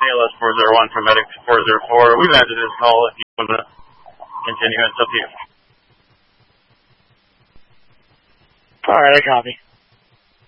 ALS 401 for Medic 404. We've ended this call. If you want to continue, it's up to you. All right, I copy.